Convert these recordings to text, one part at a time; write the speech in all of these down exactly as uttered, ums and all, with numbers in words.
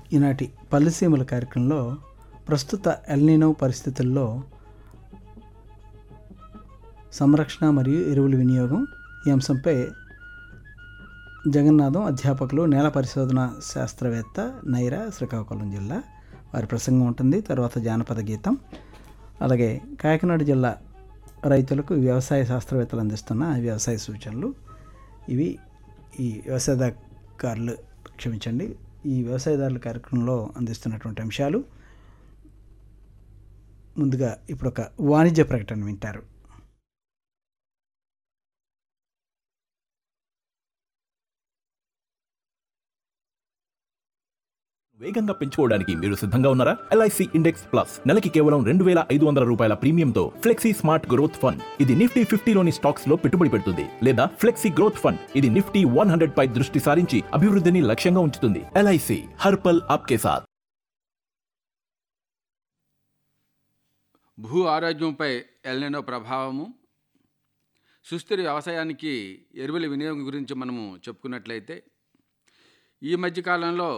ఈనాటి పల్లెసీమల కార్యక్రమంలో ప్రస్తుత ఎల్నినో పరిస్థితుల్లో సంరక్షణ మరియు ఎరువుల వినియోగం ఈ అంశంపై జగన్నాథం అధ్యాపకులు నేల పరిశోధన శాస్త్రవేత్త నైరా శ్రీకాకుళం జిల్లా వారి ప్రసంగం ఉంటుంది. తర్వాత జానపద గీతం, అలాగే కాకినాడ జిల్లా రైతులకు వ్యవసాయ శాస్త్రవేత్తలు అందిస్తున్న వ్యవసాయ సూచనలు. ఇవి ఈ వ్యవసాయదారులు క్షమించండి ఈ వ్యవసాయదారుల కార్యక్రమంలో అందిస్తున్నటువంటి అంశాలు. ముందుగా ఇప్పుడు ఒక వాణిజ్య ప్రకటన వింటారు. వేగంగా పెంచుకోవడానికి మీరు సిద్ధంగా ఉన్నారా? ఎల్ఐసి ఇండెక్స్ ప్లస్ నెలకి కేవలం రెండు వేల ఐదు వందల రూపాయల ప్రీమియంతో ఫ్లెక్సీ స్మార్ట్ గ్రోత్ ఫండ్. ఇది నిఫ్టీ ఫిఫ్టీలోని స్టాక్స్ లో పెట్టుబడి పెడుతుంది. లేదా ఫ్లెక్సీ గ్రోత్ ఫండ్, ఇది నిఫ్టీ వన్ హండ్రెడ్ పై దృష్టి సారించి అభివృద్ధిని లక్ష్యంగా ఉంచుతుంది. ఎల్ఐసి హర్పల్ ఆప్కే సాత్. భూ ఆరోగ్యంపై ఎల్నినో ప్రభావము, సుస్థిర వ్యవసాయానికి ఎరువుల వినియోగం గురించి మనము చెప్పుకున్నట్లయితే, ఈ మధ్యకాలంలో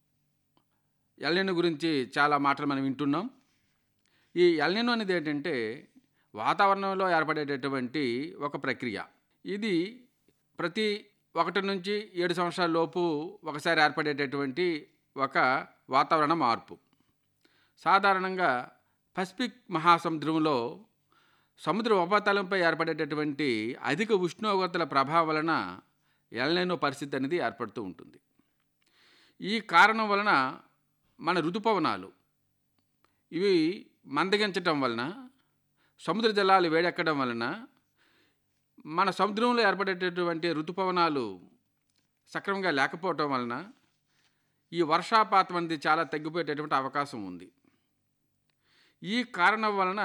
ఎల్నినో గురించి చాలా మాటలు మనం వింటున్నాం. ఈ ఎల్నినో అనేది ఏంటంటే వాతావరణంలో ఏర్పడేటటువంటి ఒక ప్రక్రియ. ఇది ప్రతి ఒకటి నుంచి ఏడు సంవత్సరాల లోపు ఒకసారి ఏర్పడేటటువంటి ఒక వాతావరణ మార్పు. సాధారణంగా పసిఫిక్ మహాసముద్రంలో సముద్ర ఉపరితలంపై ఏర్పడేటటువంటి అధిక ఉష్ణోగ్రతల ప్రభావం వలన ఎల్నినో పరిస్థితి అనేది ఏర్పడుతూ ఉంటుంది. ఈ కారణం వలన మన ఋతుపవనాలు ఇవి మందగించటం వలన, సముద్ర జలాలు వేడెక్కడం వలన, మన సముద్రంలో ఏర్పడేటటువంటి ఋతుపవనాలు సక్రమంగా లేకపోవటం వలన ఈ వర్షాపాతం అనేది చాలా తగ్గిపోయేటటువంటి అవకాశం ఉంది. ఈ కారణం వలన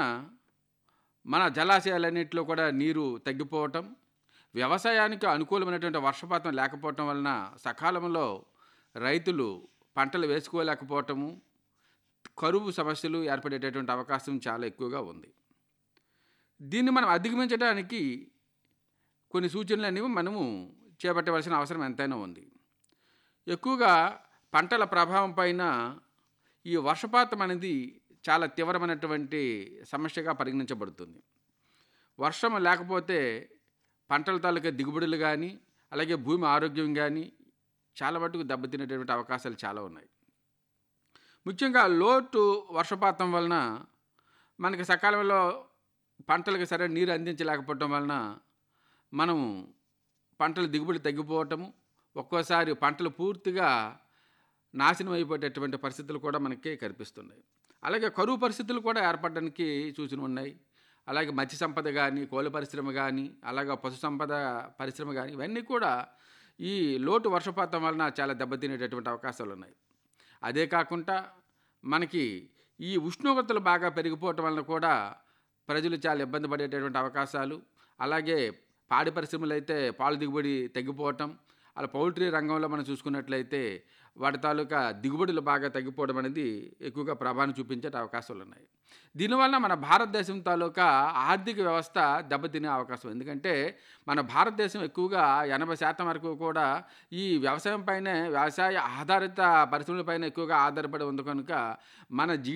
మన జలాశయాలన్నింటిలో కూడా నీరు తగ్గిపోవటం, వ్యవసాయానికి అనుకూలమైనటువంటి వర్షపాతం లేకపోవటం వలన సకాలంలో రైతులు పంటలు వేసుకోలేకపోవటము, కరువు సమస్యలు ఏర్పడేటటువంటి అవకాశం చాలా ఎక్కువగా ఉంది. దీన్ని మనం అధిగమించడానికి కొన్ని సూచనలు అనేవి మనము చేపట్టవలసిన అవసరం ఎంతైనా ఉంది. ఎక్కువగా పంటల ప్రభావం పైన ఈ వర్షపాతం అనేది చాలా తీవ్రమైనటువంటి సమస్యగా పరిగణించబడుతుంది. వర్షం లేకపోతే పంటల తాలూకా దిగుబడులు కానీ, అలాగే భూమి ఆరోగ్యం కానీ చాలా మటుకు దెబ్బతినేటటువంటి అవకాశాలు చాలా ఉన్నాయి. ముఖ్యంగా లోటు వర్షపాతం వలన మనకి సకాలంలో పంటలకు సరైన నీరు అందించలేకపోవటం వలన మనము పంటల దిగుబడి తగ్గిపోవటము, ఒక్కోసారి పంటలు పూర్తిగా నాశనం అయిపోయేటటువంటి పరిస్థితులు కూడా మనకి కనిపిస్తున్నాయి. అలాగే కరువు పరిస్థితులు కూడా ఏర్పడడానికి సూచనలు ఉన్నాయి. అలాగే మత్స్య సంపద కానీ, కోళ్ళ పరిశ్రమ కానీ, అలాగే పశు సంపద పరిశ్రమ కానీ, ఇవన్నీ కూడా ఈ లోటు వర్షపాతం వలన చాలా దెబ్బతినేటటువంటి అవకాశాలు ఉన్నాయి. అదే కాకుండా మనకి ఈ ఉష్ణోగ్రతలు బాగా పెరిగిపోవటం వలన కూడా ప్రజలు చాలా ఇబ్బంది పడేటటువంటి అవకాశాలు, అలాగే పాడి పరిశ్రమలు అయితే పాలు దిగుబడి తగ్గిపోవటం, అలా పౌల్ట్రీ రంగంలో మనం చూసుకున్నట్లయితే వాటి తాలూకా దిగుబడులు బాగా తగ్గిపోవడం అనేది ఎక్కువగా ప్రభావం చూపించే అవకాశాలు ఉన్నాయి. దీనివల్ల మన భారతదేశం తాలూకా ఆర్థిక వ్యవస్థ దెబ్బతినే అవకాశం. ఎందుకంటే మన భారతదేశం ఎక్కువగా ఎనభై శాతం వరకు కూడా ఈ వ్యవసాయం పైనే, వ్యవసాయ ఆధారిత పరిశ్రమల పైన ఎక్కువగా ఆధారపడి ఉంది కనుక మన జీ